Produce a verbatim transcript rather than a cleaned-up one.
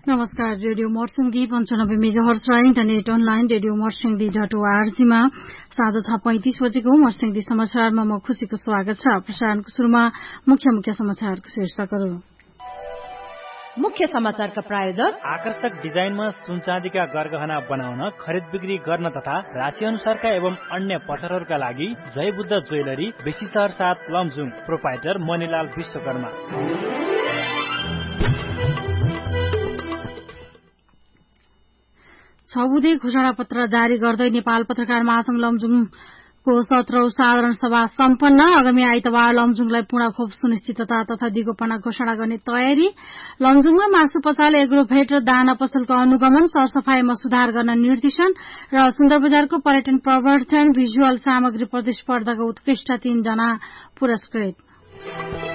नमस्कार। रेडियो मर्सिङ्गी पञ्चानब्बे मेगाहर्ज र इन्टरनेट अनलाइन रेडियो मर्सिङ्गी डट ओआरजीमा साँझ छ पैंतिस बजेको मर्सिङ्गी समाचारमा म खुशीको स्वागत छ। प्रसारणको शुरूमा मुख्य मुख्य समाचारको शीर्षकहरू। मुख्य समाचारका प्रायोजक आकर्षक डिजाइनमा सुनचाँदीका गरगहना बनाउन, खरिद बिक्री गर्न तथा राशि अनुसारका एवं अन्य पत्थरहरूका लागि जय बुद्ध ज्वेलरी, बेसी शहर सात, लमजुङ। प्रोपाइटर मणिलाल विश्वकर्मा। छ बुधे घोषणा पत्र जारी गर्दै नेपाल पत्रकार महासंघ लमजुङको सत्रौं साधारण सभा सम्पन्न। आगामी आइतबार लमजुङलाई पूर्ण खोप सुनिश्चितता तथा दिगोपना घोषणा गर्ने तयारी। लमजुङमा मासु पसल, एग्रोभेट र दाना पसलको अनुगमन, सरसफाईमा सुधार गर्न निर्देशन र सुन्दरबजारको पर्यटन प्रवर्धन भिजुअल सामग्री प्रतिस्पर्धाको उत्कृष्ट तीनजना पुरस्कृत।